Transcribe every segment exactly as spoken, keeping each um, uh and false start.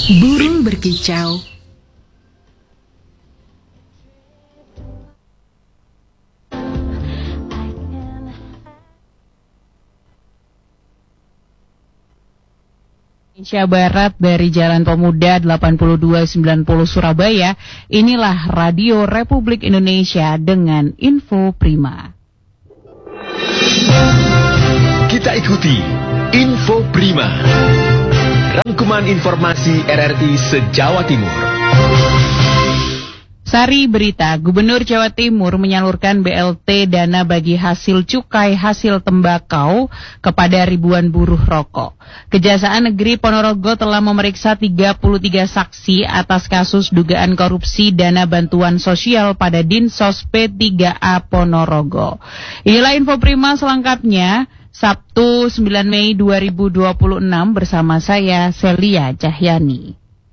Burung berkicau. Indonesia Barat dari Jalan Pemuda delapan puluh dua sembilan puluh Surabaya. Inilah Radio Republik Indonesia dengan Info Prima. Kita ikuti Info Prima, rangkuman informasi R R I se-Jawa Timur. Sari berita, Gubernur Jawa Timur menyalurkan B L T dana bagi hasil cukai hasil tembakau kepada ribuan buruh rokok. Kejaksaan Negeri Ponorogo telah memeriksa tiga puluh tiga saksi atas kasus dugaan korupsi dana bantuan sosial pada Dinsos P tiga A Ponorogo. Inilah Info Prima selengkapnya, Sabtu sembilan Mei dua ribu dua puluh enam bersama saya Celia Cahyani.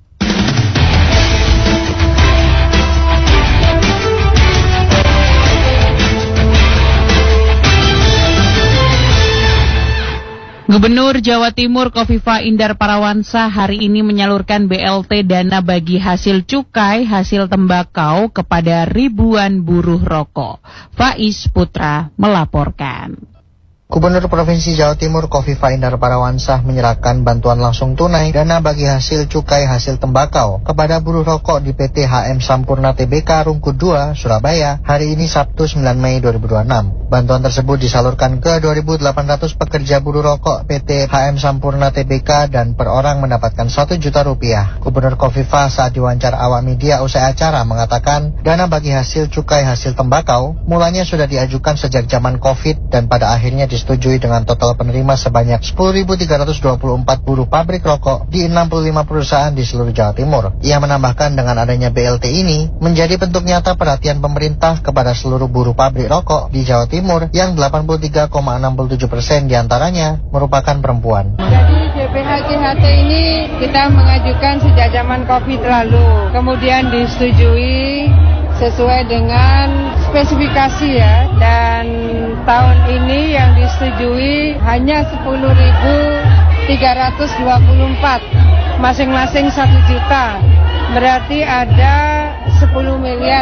Gubernur Jawa Timur Kofifa Indar Parawansa hari ini menyalurkan B L T dana bagi hasil cukai hasil tembakau kepada ribuan buruh rokok. Faiz Putra melaporkan. Gubernur Provinsi Jawa Timur Kofifa Indar Parawansa menyerahkan bantuan langsung tunai dana bagi hasil cukai hasil tembakau kepada buruh rokok di P T H M Sampurna T B K Rungkut dua, Surabaya hari ini Sabtu sembilan Mei dua ribu dua puluh enam. Bantuan tersebut disalurkan ke dua ribu delapan ratus pekerja buruh rokok P T H M Sampurna T B K dan per orang mendapatkan satu juta rupiah. Gubernur Kofifa saat diwawancara awak media usai acara mengatakan dana bagi hasil cukai hasil tembakau mulanya sudah diajukan sejak zaman Covid dan pada akhirnya disetujui dengan total penerima sebanyak sepuluh ribu tiga ratus dua puluh empat buruh pabrik rokok di enam puluh lima perusahaan di seluruh Jawa Timur. Ia menambahkan dengan adanya B L T ini menjadi bentuk nyata perhatian pemerintah kepada seluruh buruh pabrik rokok di Jawa Timur yang delapan puluh tiga koma enam tujuh persen diantaranya merupakan perempuan. Jadi D P H C H T ini kita mengajukan sejak zaman Covid lalu, kemudian disetujui sesuai dengan spesifikasi ya, dan tahun ini yang disetujui hanya sepuluh ribu tiga ratus dua puluh empat, masing-masing satu juta, berarti ada sepuluh miliar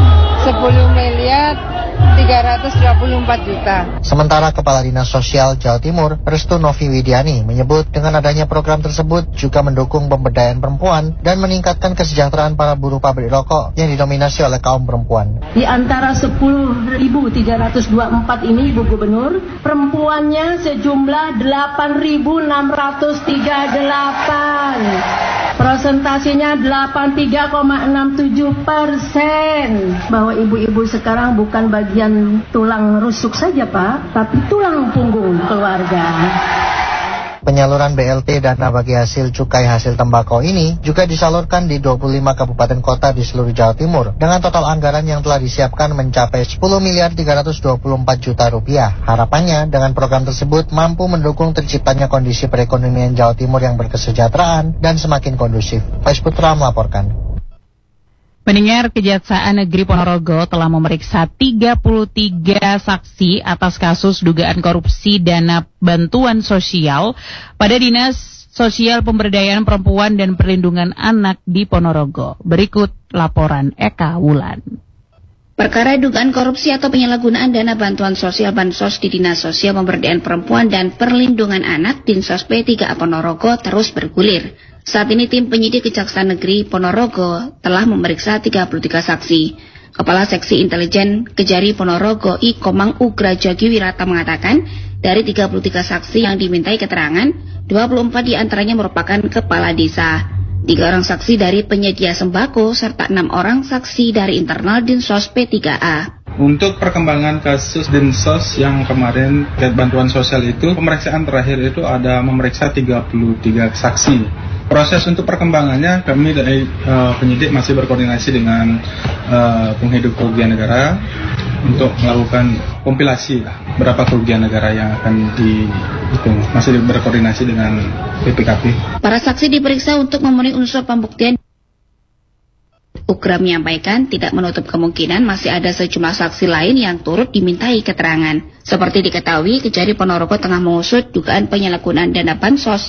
tiga ratus dua puluh empat juta. Sementara Kepala Dinas Sosial Jawa Timur, Restu Novi Widiani, menyebut dengan adanya program tersebut juga mendukung pemberdayaan perempuan dan meningkatkan kesejahteraan para buruh pabrik rokok yang didominasi oleh kaum perempuan. Di antara sepuluh ribu tiga ratus dua puluh empat ini, Ibu Gubernur, perempuannya sejumlah delapan ribu enam ratus tiga puluh delapan. Prosentasinya delapan puluh tiga koma enam tujuh persen. Bahwa ibu-ibu sekarang bukan bagian tulang rusuk saja, Pak, tapi tulang punggung keluarga. Penyaluran B L T dana bagi hasil cukai hasil tembakau ini juga disalurkan di dua puluh lima kabupaten kota di seluruh Jawa Timur dengan total anggaran yang telah disiapkan mencapai sepuluh miliar tiga ratus dua puluh empat juta rupiah. Harapannya dengan program tersebut mampu mendukung terciptanya kondisi perekonomian Jawa Timur yang berkesejahteraan dan semakin kondusif. Faiz Putra melaporkan. Pendengar, Kejaksaan Negeri Ponorogo telah memeriksa tiga puluh tiga saksi atas kasus dugaan korupsi dana bantuan sosial pada Dinas Sosial Pemberdayaan Perempuan dan Perlindungan Anak di Ponorogo. Berikut laporan Eka Wulan. Perkara dugaan korupsi atau penyalahgunaan dana bantuan sosial Bansos di Dinas Sosial Pemberdayaan Perempuan dan Perlindungan Anak Dinsos P tiga A Ponorogo terus bergulir. Saat ini tim penyidik Kejaksaan Negeri Ponorogo telah memeriksa tiga puluh tiga saksi. Kepala Seksi Intelijen Kejari Ponorogo I Komang Ugra Jogi Wirata mengatakan dari tiga puluh tiga saksi yang dimintai keterangan, dua puluh empat diantaranya merupakan kepala desa, tiga orang saksi dari penyedia sembako, serta enam orang saksi dari internal Dinsos P tiga A. Untuk perkembangan kasus Dinsos yang kemarin terkait bantuan sosial itu, pemeriksaan terakhir itu ada memeriksa tiga puluh tiga saksi. Proses untuk perkembangannya kami dari uh, penyidik masih berkoordinasi dengan uh, penghidup kerugian negara untuk melakukan kompilasi lah, berapa kerugian negara yang akan dihitung. Masih berkoordinasi dengan B P K P. Para saksi diperiksa untuk memenuhi unsur pembuktian. Ugra menyampaikan tidak menutup kemungkinan masih ada sejumlah saksi lain yang turut dimintai keterangan. Seperti diketahui, Kejari Ponorogo tengah mengusut dugaan penyalahgunaan dana bansos di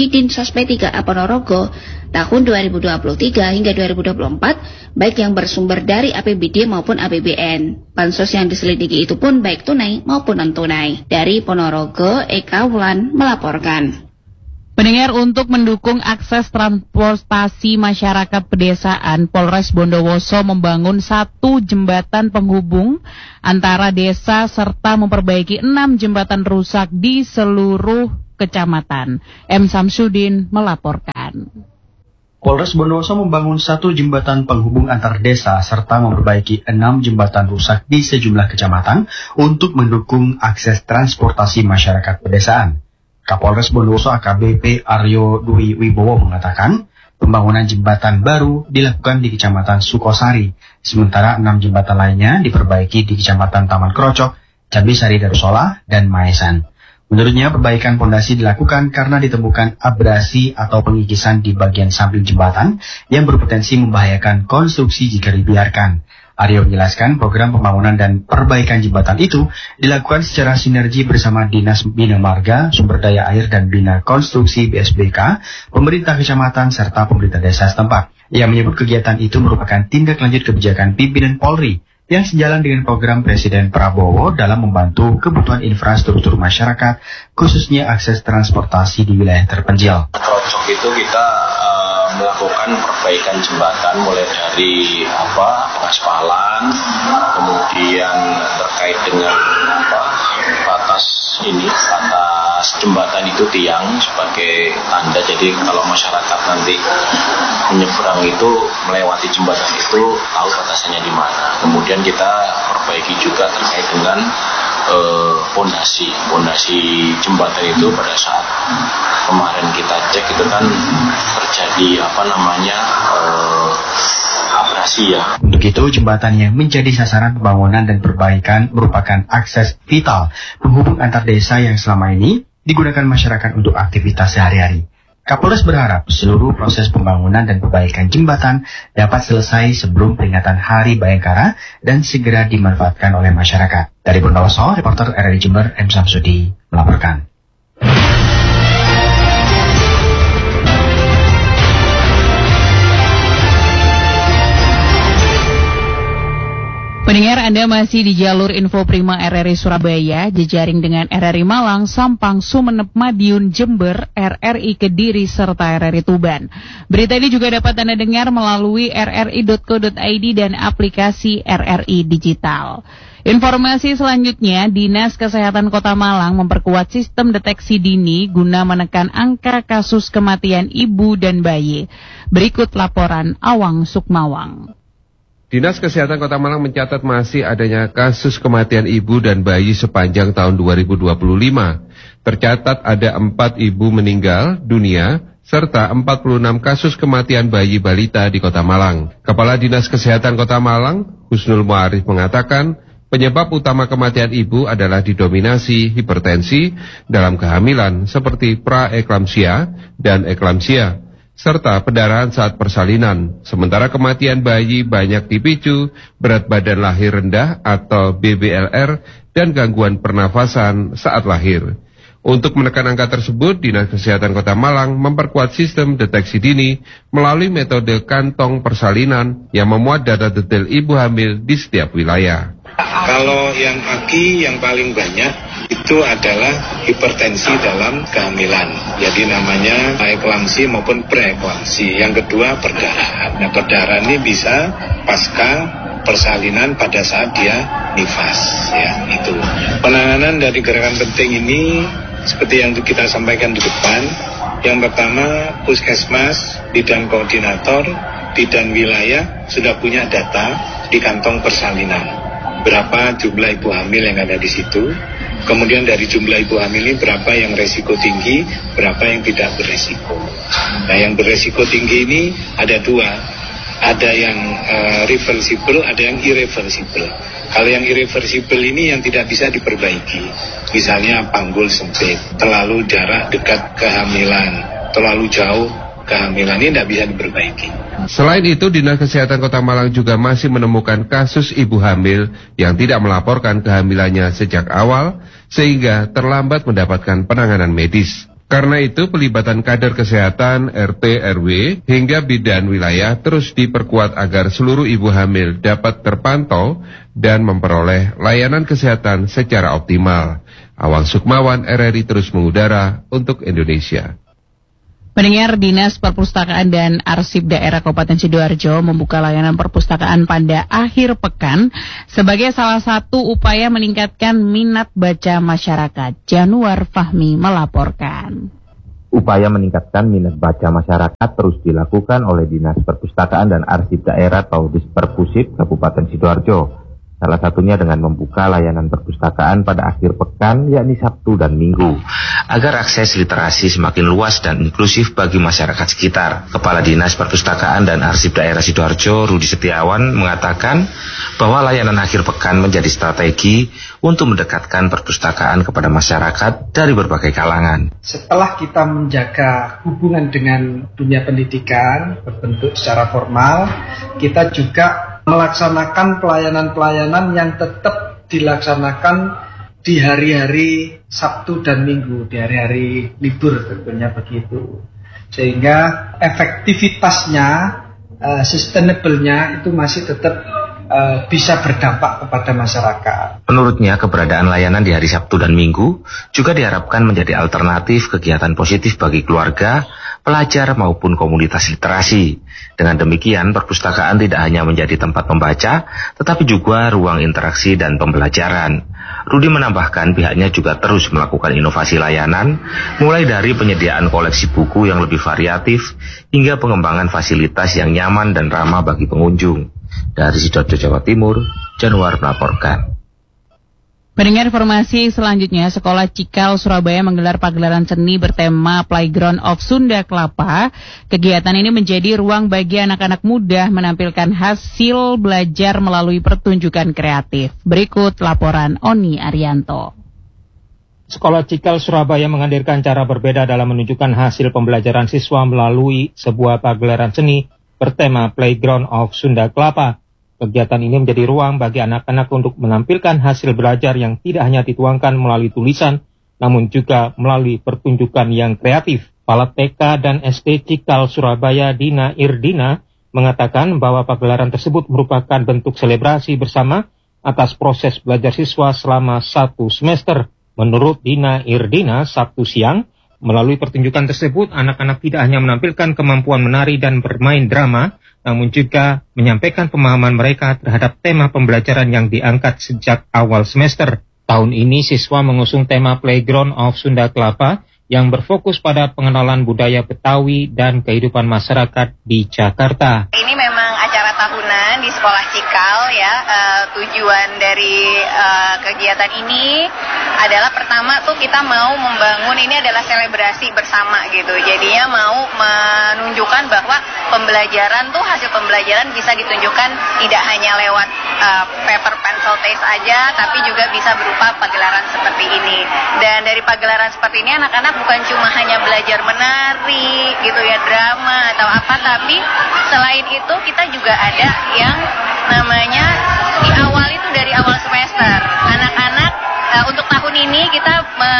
di Dinsos P tiga A Ponorogo tahun dua ribu dua puluh tiga hingga dua ribu dua puluh empat, baik yang bersumber dari A P B D maupun A P B N. Bansos yang diselidiki itu pun baik tunai maupun non-tunai. Dari Ponorogo, Eka Wulan melaporkan. Pendengar, untuk mendukung akses transportasi masyarakat pedesaan, Polres Bondowoso membangun satu jembatan penghubung antara desa serta memperbaiki enam jembatan rusak di seluruh kecamatan. M. Samsudin melaporkan. Polres Bondowoso membangun satu jembatan penghubung antar desa serta memperbaiki enam jembatan rusak di sejumlah kecamatan untuk mendukung akses transportasi masyarakat pedesaan. Kapolres Bondowoso A K B P Aryo Dwi Wibowo mengatakan pembangunan jembatan baru dilakukan di Kecamatan Sukosari, sementara enam jembatan lainnya diperbaiki di Kecamatan Taman Krocok, Cabisari Darussola, dan Maesan. Menurutnya perbaikan pondasi dilakukan karena ditemukan abrasi atau pengikisan di bagian samping jembatan yang berpotensi membahayakan konstruksi jika dibiarkan. Aryo menjelaskan program pembangunan dan perbaikan jembatan itu dilakukan secara sinergi bersama Dinas Bina Marga, Sumber Daya Air dan Bina Konstruksi B S B K, pemerintah kecamatan serta pemerintah desa setempat. Ia menyebut kegiatan itu merupakan tindak lanjut kebijakan pimpinan Polri yang sejalan dengan program Presiden Prabowo dalam membantu kebutuhan infrastruktur masyarakat, khususnya akses transportasi di wilayah terpencil. Krocok itu kita uh, melakukan perbaikan jembatan mulai dari apa pengaspalan, kemudian terkait dengan apa batas ini batas jembatan itu tiang sebagai tanda, jadi kalau masyarakat nanti menyeberang itu melewati jembatan itu tahu batasannya di mana. Kemudian kita perbaiki juga terkait dengan pondasi uh, pondasi jembatan itu pada saat kemarin kita cek itu kan terjadi apa namanya uh, abrasi ya. Begitu jembatan yang menjadi sasaran pembangunan dan perbaikan merupakan akses vital penghubung antar desa yang selama ini digunakan masyarakat untuk aktivitas sehari-hari. Kapolres berharap seluruh proses pembangunan dan perbaikan jembatan dapat selesai sebelum peringatan Hari Bayangkara dan segera dimanfaatkan oleh masyarakat. Dari Bondowoso, reporter R R I Jember M. Samsudi melaporkan. Pendengar, Anda masih di jalur Info Prima R R I Surabaya, jejaring dengan R R I Malang, Sampang, Sumeneb, Madiun, Jember, R R I Kediri, serta R R I Tuban. Berita ini juga dapat Anda dengar melalui r r i dot co dot i d dan aplikasi R R I Digital. Informasi selanjutnya, Dinas Kesehatan Kota Malang memperkuat sistem deteksi dini guna menekan angka kasus kematian ibu dan bayi. Berikut laporan Awang Sukmawang. Dinas Kesehatan Kota Malang mencatat masih adanya kasus kematian ibu dan bayi sepanjang tahun dua ribu dua puluh lima. Tercatat ada empat ibu meninggal dunia, serta empat puluh enam kasus kematian bayi balita di Kota Malang. Kepala Dinas Kesehatan Kota Malang, Husnul Muarif mengatakan, penyebab utama kematian ibu adalah didominasi hipertensi dalam kehamilan seperti praeklamsia dan eklamsia, serta pendarahan saat persalinan. Sementara kematian bayi banyak dipicu berat badan lahir rendah atau B B L R dan gangguan pernafasan saat lahir. Untuk menekan angka tersebut, Dinas Kesehatan Kota Malang memperkuat sistem deteksi dini melalui metode kantong persalinan yang memuat data detail ibu hamil di setiap wilayah. Kalau yang aki yang paling banyak itu adalah hipertensi dalam kehamilan. Jadi namanya eklamsi maupun preeklamsi. Yang kedua perdarahan. Nah, perdarahan ini bisa pasca persalinan pada saat dia nifas, ya itu. Penanganan dari gerakan penting ini seperti yang kita sampaikan di depan. Yang pertama, puskesmas, bidan koordinator, bidan wilayah sudah punya data di kantong persalinan. Berapa jumlah ibu hamil yang ada di situ. Kemudian dari jumlah ibu hamil ini berapa yang resiko tinggi, berapa yang tidak beresiko. Nah, yang beresiko tinggi ini ada dua. Ada yang uh, reversible, ada yang irreversible. Kalau yang irreversible ini yang tidak bisa diperbaiki. Misalnya panggul sempit, terlalu jarak dekat kehamilan, terlalu jauh kehamilan, ini tidak bisa diperbaiki. Selain itu, Dinas Kesehatan Kota Malang juga masih menemukan kasus ibu hamil yang tidak melaporkan kehamilannya sejak awal, sehingga terlambat mendapatkan penanganan medis. Karena itu pelibatan kader kesehatan, R T R W hingga bidan wilayah terus diperkuat agar seluruh ibu hamil dapat terpantau dan memperoleh layanan kesehatan secara optimal. Awang Sukmawan, R R I terus mengudara untuk Indonesia. Pendengar, Dinas Perpustakaan dan Arsip Daerah Kabupaten Sidoarjo membuka layanan perpustakaan pada akhir pekan sebagai salah satu upaya meningkatkan minat baca masyarakat. Januar Fahmi melaporkan. Upaya meningkatkan minat baca masyarakat terus dilakukan oleh Dinas Perpustakaan dan Arsip Daerah atau Disperpusip Kabupaten Sidoarjo. Salah satunya dengan membuka layanan perpustakaan pada akhir pekan, yakni Sabtu dan Minggu. Agar akses literasi semakin luas dan inklusif bagi masyarakat sekitar, Kepala Dinas Perpustakaan dan Arsip Daerah Sidoarjo, Rudi Setiawan, mengatakan bahwa layanan akhir pekan menjadi strategi untuk mendekatkan perpustakaan kepada masyarakat dari berbagai kalangan. Setelah kita menjaga hubungan dengan dunia pendidikan berbentuk secara formal, kita juga melaksanakan pelayanan-pelayanan yang tetap dilaksanakan di hari-hari Sabtu dan Minggu, di hari-hari libur tentunya begitu. Sehingga efektivitasnya, uh, sustainable-nya itu masih tetap uh, bisa berdampak kepada masyarakat. Menurutnya, keberadaan layanan di hari Sabtu dan Minggu juga diharapkan menjadi alternatif kegiatan positif bagi keluarga, pelajar maupun komunitas literasi. Dengan demikian, perpustakaan tidak hanya menjadi tempat membaca, tetapi juga ruang interaksi dan pembelajaran. Rudi menambahkan pihaknya juga terus melakukan inovasi layanan, mulai dari penyediaan koleksi buku yang lebih variatif, hingga pengembangan fasilitas yang nyaman dan ramah bagi pengunjung. Dari Sidoarjo, Jawa Timur, Januar melaporkan. Pendengar, informasi selanjutnya, Sekolah Cikal Surabaya menggelar pagelaran seni bertema Playground of Sunda Kelapa. Kegiatan ini menjadi ruang bagi anak-anak muda menampilkan hasil belajar melalui pertunjukan kreatif. Berikut laporan Oni Arianto. Sekolah Cikal Surabaya menghadirkan cara berbeda dalam menunjukkan hasil pembelajaran siswa melalui sebuah pagelaran seni bertema Playground of Sunda Kelapa. Kegiatan ini menjadi ruang bagi anak-anak untuk menampilkan hasil belajar yang tidak hanya dituangkan melalui tulisan, namun juga melalui pertunjukan yang kreatif. Kepala T K dan S D Cikal Surabaya, Dina Irdina, mengatakan bahwa pagelaran tersebut merupakan bentuk selebrasi bersama atas proses belajar siswa selama satu semester. Menurut Dina Irdina, Sabtu siang, melalui pertunjukan tersebut, anak-anak tidak hanya menampilkan kemampuan menari dan bermain drama, namun juga menyampaikan pemahaman mereka terhadap tema pembelajaran yang diangkat sejak awal semester. Tahun ini siswa mengusung tema Playground of Sunda Kelapa yang berfokus pada pengenalan budaya Betawi dan kehidupan masyarakat di Jakarta. Ini memang acara tahunan di Sekolah Cikal ya. Uh, tujuan dari uh, kegiatan ini adalah pertama tuh kita mau membangun, ini adalah selebrasi bersama gitu. Jadinya mau menunjukkan bahwa pembelajaran tuh, hasil pembelajaran bisa ditunjukkan tidak hanya lewat uh, paper pencil test aja, tapi juga bisa berupa pagelaran seperti ini. Dan dari pagelaran seperti ini anak-anak bukan cuma hanya belajar menari gitu ya, drama atau apa, tapi selain itu kita juga ada yang namanya di awal itu dari awal semester. Anak-anak uh, untuk tahun ini kita me,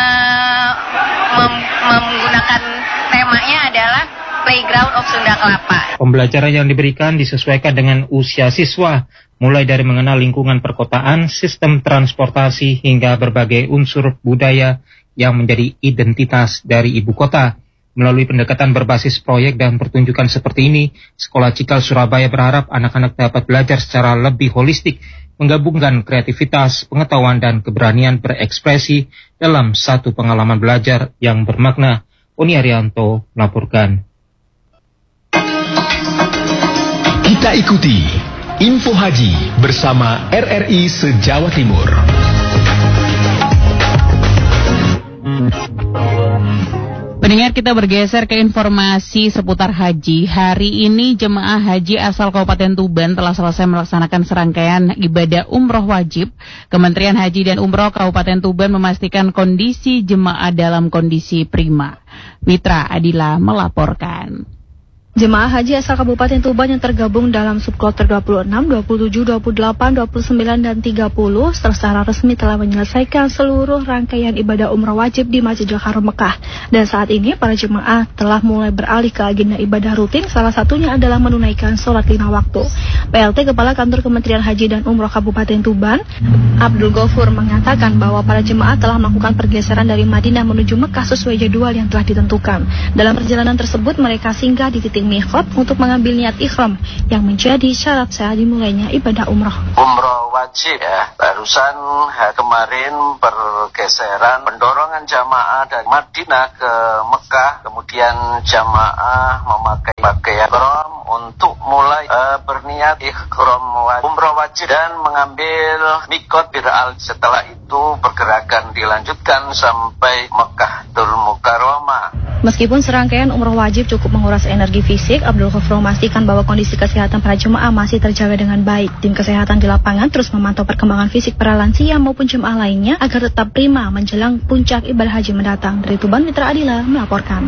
mem, menggunakan temanya adalah Playground of Sunda Kelapa. Pembelajaran yang diberikan disesuaikan dengan usia siswa, mulai dari mengenal lingkungan perkotaan, sistem transportasi, hingga berbagai unsur budaya yang menjadi identitas dari ibu kota. Melalui pendekatan berbasis proyek dan pertunjukan seperti ini, Sekolah Cikal Surabaya berharap anak-anak dapat belajar secara lebih holistik, menggabungkan kreativitas, pengetahuan, dan keberanian berekspresi dalam satu pengalaman belajar yang bermakna. Oni Arianto melaporkan. Kita ikuti Info Haji bersama R R I se-Jawa Timur. Pendengar, kita bergeser ke informasi seputar haji. Hari ini jemaah haji asal Kabupaten Tuban telah selesai melaksanakan serangkaian ibadah umroh wajib. Kementerian Haji dan Umroh Kabupaten Tuban memastikan kondisi jemaah dalam kondisi prima. Mitra Adila melaporkan. Jemaah haji asal Kabupaten Tuban yang tergabung dalam subkloter dua puluh enam, dua puluh tujuh, dua puluh delapan, dua puluh sembilan, dan tiga puluh secara resmi telah menyelesaikan seluruh rangkaian ibadah umrah wajib di Masjidil Haram Mekah. Dan saat ini para jemaah telah mulai beralih ke agenda ibadah rutin, salah satunya adalah menunaikan sholat lima waktu. P L T Kepala Kantor Kementerian Haji dan Umroh Kabupaten Tuban, Abdul Ghafur, mengatakan bahwa para jemaah telah melakukan pergeseran dari Madinah menuju Mekah sesuai jadwal yang telah ditentukan. Dalam perjalanan tersebut mereka singgah di titik miqat untuk mengambil niat ikhram yang menjadi syarat sah dimulainya ibadah umroh. Umroh wajib ya, barusan ha, kemarin pergeseran pendorongan jamaah dari Madinah ke Mekah, kemudian jamaah memakai pakaian ihram untuk mulai uh, berniat ikhram wajib, umroh wajib dan mengambil miqat bir-al. Setelah itu pergerakan dilanjutkan sampai Mekahul Mukarramah. Meskipun serangkaian umroh wajib cukup menguras energi fisik, Abdul Ghafur memastikan bahwa kondisi kesehatan para jemaah masih terjaga dengan baik. Tim kesehatan di lapangan terus memantau perkembangan fisik para lansia maupun jemaah lainnya agar tetap prima menjelang puncak ibadah haji mendatang. Dari Tuban, Mitra Adila melaporkan.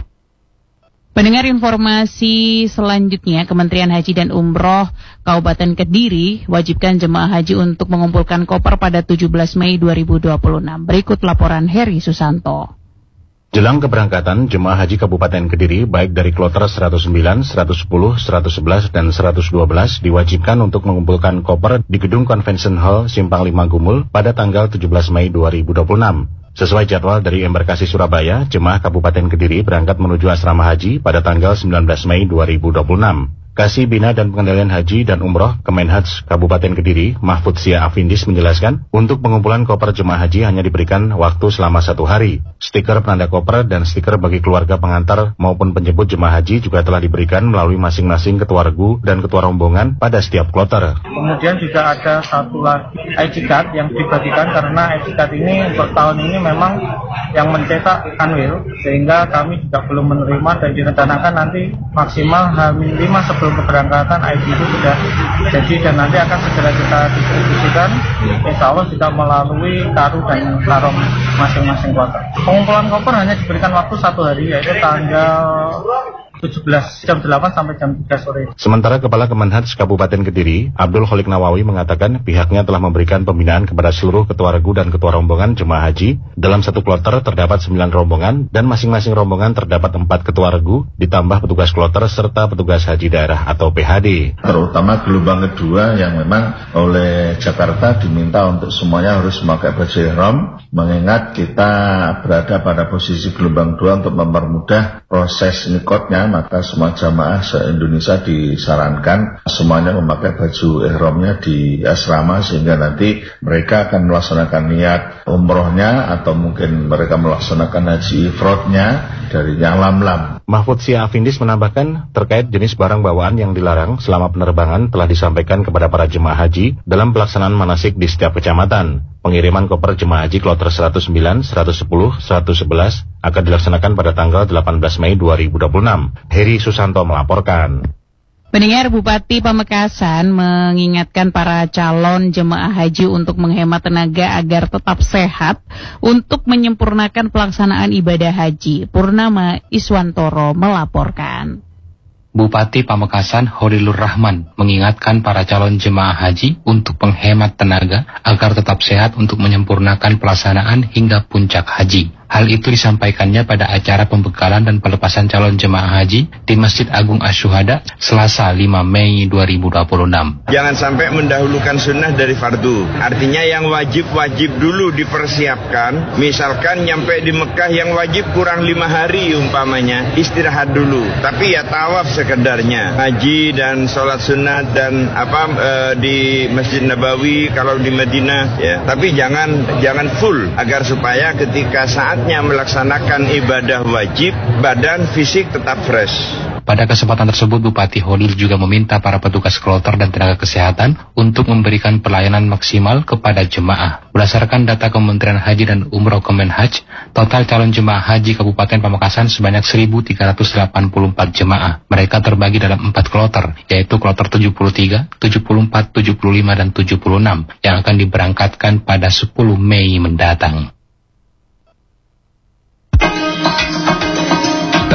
Pendengar, informasi selanjutnya, Kementerian Haji dan Umroh Kabupaten Kediri wajibkan jemaah haji untuk mengumpulkan koper pada tujuh belas Mei dua ribu dua puluh enam. Berikut laporan Heri Susanto. Jelang keberangkatan, jemaah haji Kabupaten Kediri baik dari kloter seratus sembilan, seratus sepuluh, seratus sebelas, dan seratus dua belas diwajibkan untuk mengumpulkan koper di Gedung Convention Hall Simpang lima Gumul pada tanggal tujuh belas Mei dua ribu dua puluh enam. Sesuai jadwal dari Embarkasi Surabaya, jemaah Kabupaten Kediri berangkat menuju asrama haji pada tanggal sembilan belas Mei dua ribu dua puluh enam. Kasih Bina dan Pengendalian Haji dan Umroh Kemenhaj Kabupaten Kediri, Mahfud Sia Afindis menjelaskan, untuk pengumpulan koper jemaah haji hanya diberikan waktu selama satu hari. Stiker penanda koper dan stiker bagi keluarga pengantar maupun penjemput jemaah haji juga telah diberikan melalui masing-masing ketua regu dan ketua rombongan pada setiap kloter. Kemudian juga ada satu lagi I D card yang dibagikan karena I D card ini untuk tahun ini memang yang mencetak Kanwil, sehingga kami juga belum menerima dan direncanakan nanti maksimal H lima sebelum keberangkatan I D itu sudah jadi dan nanti akan segera kita distribusikan, insya Allah juga melalui Karu dan Karom masing-masing kota. Pengumpulan koper hanya diberikan waktu satu hari, yaitu tanggal tujuh belas jam delapan sampai jam tiga sore. Sementara Kepala Kemenhaj Kabupaten Kediri, Abdul Kholik Nawawi mengatakan pihaknya telah memberikan pembinaan kepada seluruh ketua regu dan ketua rombongan jemaah haji. Dalam satu kloter terdapat sembilan rombongan dan masing-masing rombongan terdapat empat ketua regu ditambah petugas kloter serta petugas haji daerah atau P H D. Terutama gelombang kedua yang memang oleh Jakarta diminta untuk semuanya harus memakai baju ihram, mengingat kita berada pada posisi gelombang dua untuk mempermudah proses nikotnya. Maka semua jamaah se-Indonesia disarankan semuanya memakai baju ihramnya di asrama, sehingga nanti mereka akan melaksanakan niat umrohnya atau mungkin mereka melaksanakan haji ifrodnya dari yang lam-lam. Mahfud Sia Afindis menambahkan terkait jenis barang bawaan yang dilarang selama penerbangan telah disampaikan kepada para jemaah haji dalam pelaksanaan manasik di setiap kecamatan. Pengiriman koper jemaah haji kloter seratus sembilan, seratus sepuluh, seratus sebelas akan dilaksanakan pada tanggal delapan belas Mei dua ribu dua puluh enam. Heri Susanto melaporkan. Pendengar, Bupati Pamekasan mengingatkan para calon jemaah haji untuk menghemat tenaga agar tetap sehat untuk menyempurnakan pelaksanaan ibadah haji. Purnama Iswantoro melaporkan. Bupati Pamekasan Holilur Rahman mengingatkan para calon jemaah haji untuk menghemat tenaga agar tetap sehat untuk menyempurnakan pelaksanaan hingga puncak haji. Hal itu disampaikannya pada acara pembekalan dan pelepasan calon jemaah haji di Masjid Agung Asy-Syuhada Selasa lima Mei dua ribu dua puluh enam. Jangan sampai mendahulukan sunnah dari fardu. Artinya yang wajib-wajib dulu dipersiapkan. Misalkan nyampe di Mekah yang wajib kurang lima hari umpamanya, istirahat dulu. Tapi ya tawaf sekedarnya. Haji dan sholat sunnah dan apa e, di Masjid Nabawi kalau di Madinah ya. Tapi jangan jangan full agar supaya ketika saat melaksanakan ibadah wajib, badan fisik tetap fresh. Pada kesempatan tersebut, Bupati Holil juga meminta para petugas kloter dan tenaga kesehatan untuk memberikan pelayanan maksimal kepada jemaah. Berdasarkan data Kementerian Haji dan Umroh Kemenhaj, total calon jemaah haji Kabupaten Pamekasan sebanyak seribu tiga ratus delapan puluh empat jemaah. Mereka terbagi dalam empat kloter, yaitu kloter tujuh puluh tiga, tujuh puluh empat, tujuh puluh lima, dan tujuh puluh enam yang akan diberangkatkan pada sepuluh Mei mendatang.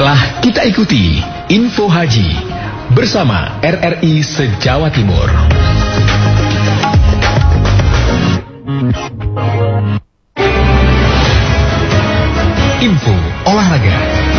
Tetaplah kita ikuti Info Haji bersama R R I se-Jawa Timur. Info olahraga.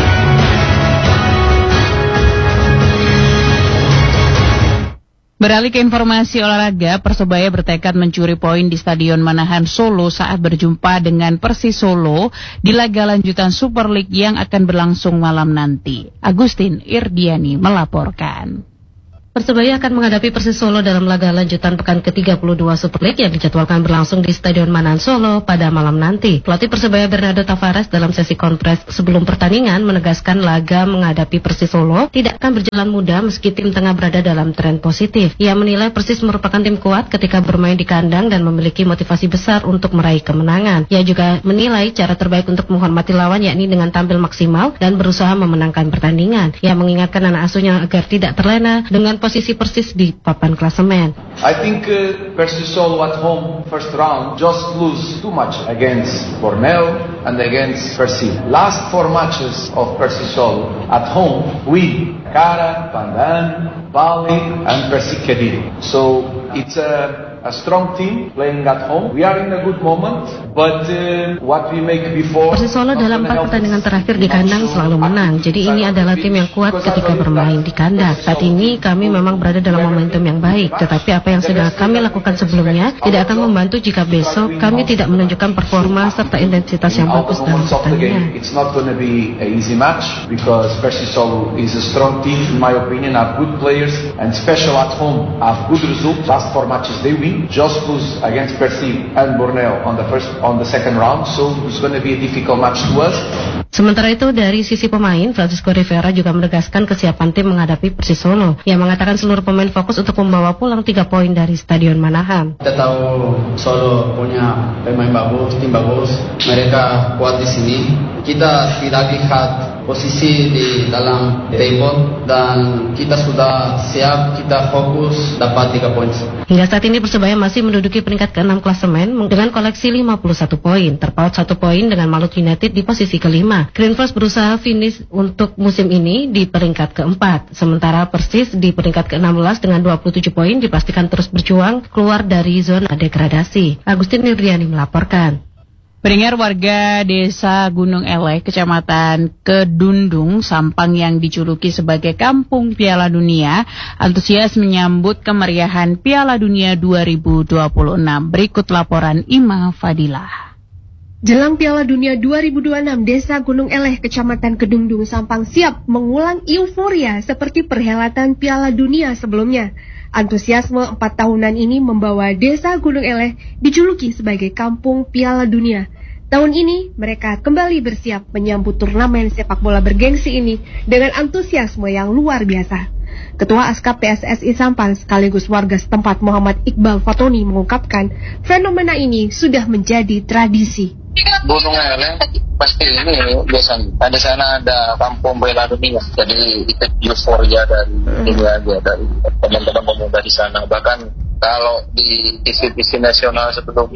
Beralih ke informasi olahraga, Persebaya bertekad mencuri poin di Stadion Manahan Solo saat berjumpa dengan Persis Solo di laga lanjutan Super League yang akan berlangsung malam nanti. Agustin Irdiani melaporkan. Persebaya akan menghadapi Persis Solo dalam laga lanjutan pekan ke tiga puluh dua Super League yang dijadwalkan berlangsung di Stadion Manahan Solo pada malam nanti. Pelatih Persebaya Bernardo Tavares dalam sesi konferensi sebelum pertandingan menegaskan laga menghadapi Persis Solo tidak akan berjalan mudah meski tim tengah berada dalam tren positif. Ia menilai Persis merupakan tim kuat ketika bermain di kandang dan memiliki motivasi besar untuk meraih kemenangan. Ia juga menilai cara terbaik untuk menghormati lawan yakni dengan tampil maksimal dan berusaha memenangkan pertandingan. Ia mengingatkan anak asuhnya agar tidak terlena dengan posisi Persis di papan klasemen. I think uh, Persis Solo at home first round just lose too much against Borneo and against Persis. Last four matches of Persis Solo at home we Cara, Pandan, Bali and Persik Kediri. So it's a a strong team playing at home. We are in a good moment, but uh, what we make before. Persis Solo dalam empat pertandingan terakhir di kandang selalu menang. Jadi ini adalah tim yang kuat ketika bermain di kandang. Saat ini kami memang berada dalam momentum yang baik, tetapi apa yang sudah kami lakukan sebelumnya tidak akan membantu jika besok kami tidak menunjukkan performa serta intensitas yang bagus dalam pertandingan. It's not going to be an easy match because Persis Solo is a strong team in my opinion, have good players and special at home, have good results. Last four matches they win. Just lose against Persib and Borneo on the first on the second round, so it's going to be a difficult match to us. Sementara itu dari sisi pemain, Francisco Rivera juga menegaskan kesiapan tim menghadapi Persis Solo. Ia mengatakan seluruh pemain fokus untuk membawa pulang tiga poin dari Stadion Manahan. Kita tahu Solo punya pemain bagus, tim bagus, mereka kuat di sini. Kita tidak lihat posisi di dalam table dan kita sudah siap, kita fokus dapat tiga poin. Hingga saat ini Persebaya masih menduduki peringkat keenam klasemen dengan koleksi lima puluh satu poin, terpaut satu poin dengan Maluku United di posisi kelima. Green Force berusaha finish untuk musim ini di peringkat keempat, sementara Persis di peringkat keenam belas dengan dua puluh tujuh poin dipastikan terus berjuang keluar dari zona degradasi. Agustin Nurdiani melaporkan. Pendengar, warga desa Gunung Eleh, Kecamatan Kedundung, Sampang yang dijuluki sebagai Kampung Piala Dunia, antusias menyambut kemeriahan Piala Dunia dua ribu dua puluh enam. Berikut laporan Ima Fadilah. Jelang Piala Dunia dua ribu dua puluh enam, Desa Gunung Eleh, Kecamatan Kedundung, Sampang siap mengulang euforia seperti perhelatan Piala Dunia sebelumnya. Antusiasme empat tahunan ini membawa Desa Gunung Eleh dijuluki sebagai Kampung Piala Dunia. Tahun ini, mereka kembali bersiap menyambut turnamen sepak bola bergengsi ini dengan antusiasme yang luar biasa. Ketua Askap P S S I Sampang sekaligus warga setempat Muhammad Iqbal Fatoni mengungkapkan fenomena ini sudah menjadi tradisi. Gunung Eleh pasti ini biasanya di sana ada Kampung Piala Dunia, jadi itu euforia dari ini aja dari teman-teman pemuda di sana. Bahkan kalau di T V-T V nasional sebelum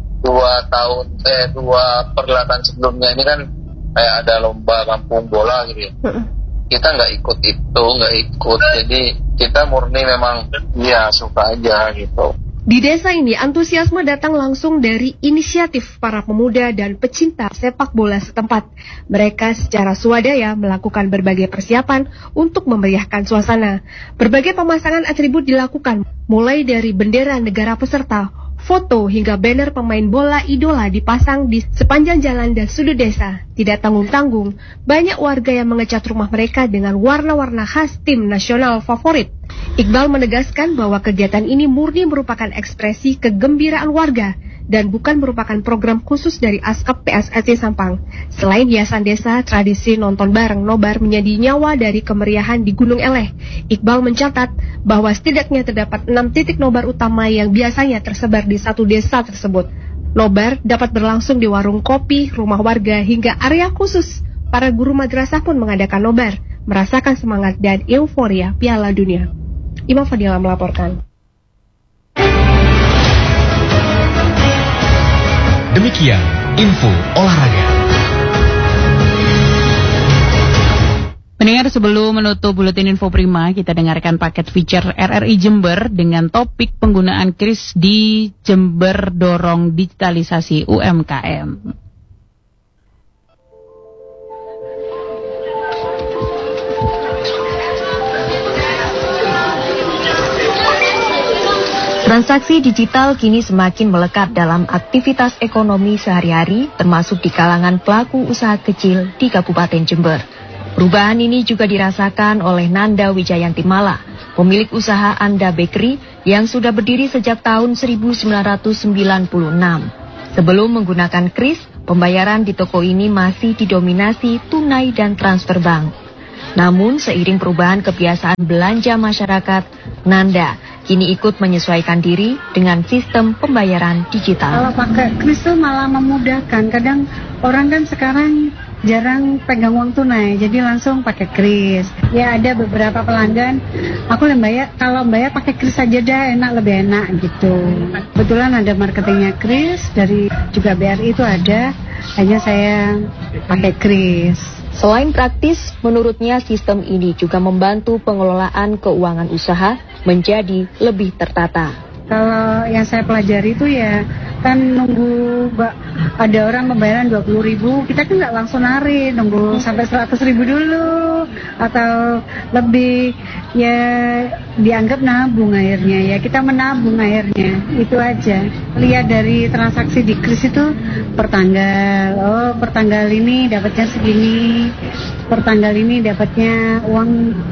dua tahun eh dua perhelatan sebelumnya ini kan kayak ada lomba kampung bola gitu ya. Kita nggak ikut itu, nggak ikut. Jadi kita murni memang ya suka aja gitu. Di desa ini, antusiasme datang langsung dari inisiatif para pemuda dan pecinta sepak bola setempat. Mereka secara swadaya melakukan berbagai persiapan untuk memeriahkan suasana. Berbagai pemasangan atribut dilakukan, mulai dari bendera negara peserta, foto hingga banner pemain bola idola dipasang di sepanjang jalan dan sudut desa. Tidak tanggung-tanggung, banyak warga yang mengecat rumah mereka dengan warna-warna khas tim nasional favorit. Iqbal menegaskan bahwa kegiatan ini murni merupakan ekspresi kegembiraan warga dan bukan merupakan program khusus dari Askap P S S I Sampang. Selain hiasan desa, tradisi nonton bareng nobar menjadi nyawa dari kemeriahan di Gunung Eleh. Iqbal mencatat bahwa setidaknya terdapat enam titik nobar utama yang biasanya tersebar di satu desa tersebut. Nobar dapat berlangsung di warung kopi, rumah warga, hingga area khusus. Para guru madrasah pun mengadakan nobar, merasakan semangat dan euforia Piala Dunia. Ima Fadila melaporkan. Demikian info olahraga. Pendengar, sebelum menutup buletin Info Prima, kita dengarkan paket feature R R I Jember dengan topik penggunaan kris di Jember dorong digitalisasi U M K M. Transaksi digital kini semakin melekat dalam aktivitas ekonomi sehari-hari, termasuk di kalangan pelaku usaha kecil di Kabupaten Jember. Perubahan ini juga dirasakan oleh Nanda Wijayanti Mala, pemilik usaha Anda Bakery yang sudah berdiri sejak tahun seribu sembilan ratus sembilan puluh enam. Sebelum menggunakan kris, pembayaran di toko ini masih didominasi tunai dan transfer bank. Namun seiring perubahan kebiasaan belanja masyarakat, Nanda kini ikut menyesuaikan diri dengan sistem pembayaran digital. Kalau pakai kris itu malah memudahkan. Kadang orang kan sekarang jarang pegang uang tunai, jadi langsung pakai kris. Ya ada beberapa pelanggan, aku bayar, kalau bayar pakai kris aja dah, enak, lebih enak gitu. Kebetulan ada marketingnya kris, dari juga B R I itu ada, hanya saya pakai kris. Selain praktis, menurutnya sistem ini juga membantu pengelolaan keuangan usaha menjadi lebih tertata. Kalau yang saya pelajari itu ya kan nunggu ada orang pembayaran dua puluh ribu, kita kan nggak langsung narik, nunggu sampai seratus ribu dulu atau lebih, ya dianggap nabung akhirnya, ya kita menabung akhirnya, itu aja. Lihat dari transaksi di kris itu per tanggal, oh per tanggal ini dapatnya segini, per tanggal ini dapatnya uang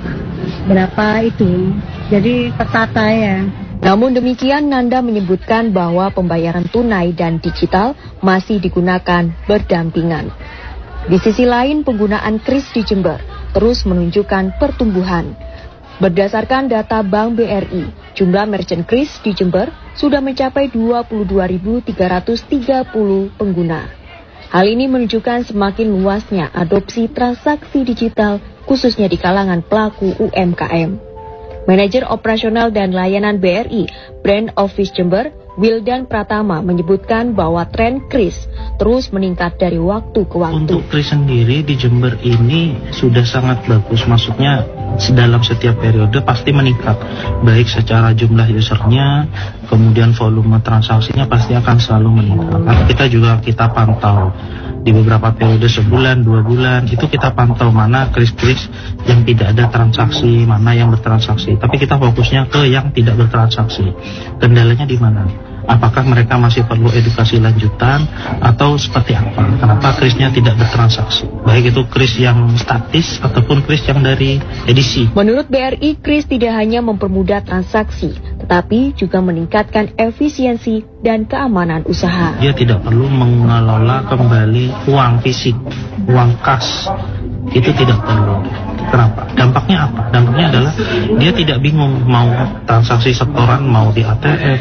berapa itu, jadi tertata ya. Namun demikian, Nanda menyebutkan bahwa pembayaran tunai dan digital masih digunakan berdampingan. Di sisi lain, penggunaan kris di Jember terus menunjukkan pertumbuhan. Berdasarkan data Bank B R I, jumlah merchant kris di Jember sudah mencapai dua puluh dua ribu tiga ratus tiga puluh pengguna. Hal ini menunjukkan semakin luasnya adopsi transaksi digital, khususnya di kalangan pelaku U M K M. Manajer Operasional dan Layanan B R I, Brand Office Jember, Wildan Pratama menyebutkan bahwa tren kris terus meningkat dari waktu ke waktu. Untuk kris sendiri di Jember ini sudah sangat bagus, maksudnya dalam setiap periode pasti meningkat, baik secara jumlah usernya, kemudian volume transaksinya pasti akan selalu meningkat. Karena kita juga kita pantau di beberapa periode sebulan, dua bulan, itu kita pantau mana kris-kris yang tidak ada transaksi, mana yang bertransaksi. Tapi kita fokusnya ke yang tidak bertransaksi. Kendalanya di mana? Apakah mereka masih perlu edukasi lanjutan atau seperti apa? Kenapa krisnya tidak bertransaksi? Baik itu kris yang statis ataupun kris yang dari edisi. Menurut B R I, kris tidak hanya mempermudah transaksi, tetapi juga meningkatkan efisiensi dan keamanan usaha. Dia tidak perlu mengelola kembali uang fisik, uang kas. Itu tidak perlu. Kenapa? Dampaknya apa? Dampaknya adalah dia tidak bingung mau transaksi setoran, mau di A T M,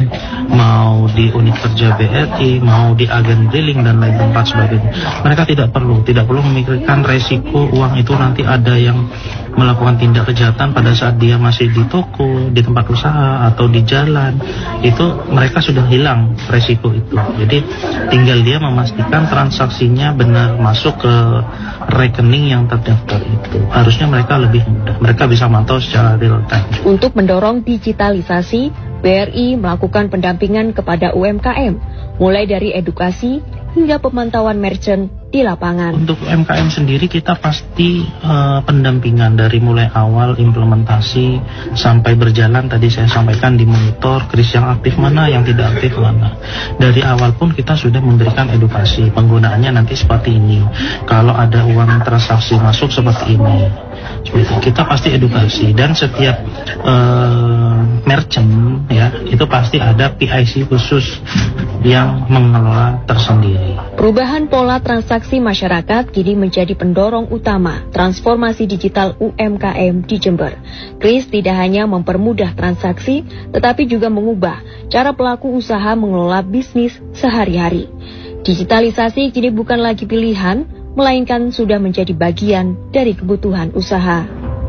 mau di unit kerja B R I, mau di agen dealing dan lain tempat sebagainya. Mereka tidak perlu, tidak perlu memikirkan resiko uang itu nanti ada yang melakukan tindak kejahatan pada saat dia masih di toko, di tempat usaha atau di jalan. Itu mereka sudah hilang resiko itu. Jadi tinggal dia memastikan transaksinya benar masuk ke rekening yang terdaftar itu. Harusnya mereka lebih mudah. Mereka bisa mantau secara real time. Untuk mendorong digitalisasi, B R I melakukan pendampingan kepada U M K M, mulai dari edukasi hingga pemantauan merchant di lapangan. Untuk U M K M sendiri kita pasti uh, pendampingan dari mulai awal implementasi sampai berjalan. Tadi saya sampaikan di monitor kris yang aktif mana, yang tidak aktif mana. Dari awal pun kita sudah memberikan edukasi, penggunaannya nanti seperti ini. Kalau ada uang transaksi masuk seperti ini. Seperti kita pasti edukasi, dan setiap uh, merchant ya itu pasti ada P I C khusus yang mengelola tersendiri. Perubahan pola transaksi masyarakat kini menjadi pendorong utama transformasi digital U M K M di Jember. Kris tidak hanya mempermudah transaksi, tetapi juga mengubah cara pelaku usaha mengelola bisnis sehari-hari. Digitalisasi kini bukan lagi pilihan, melainkan sudah menjadi bagian dari kebutuhan usaha.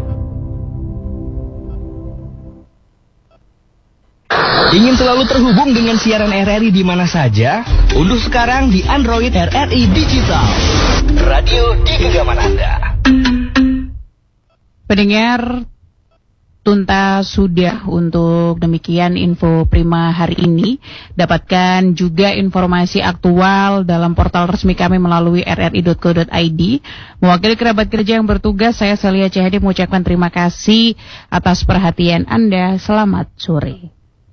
Ingin selalu terhubung dengan siaran R R I di mana saja? Unduh sekarang di Android R R I Digital. Radio di genggaman Anda. Pendengar, tuntas sudah untuk demikian info Prima hari ini. Dapatkan juga informasi aktual dalam portal resmi kami melalui r r i dot co dot i d. Mewakili kerabat kerja yang bertugas, saya Celia Cahadi mengucapkan terima kasih atas perhatian Anda. Selamat sore.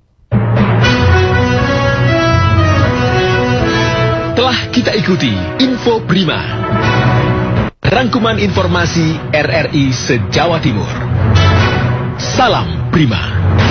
Telah kita ikuti Info Prima, rangkuman informasi R R I se-Jawa Timur. Salam Prima.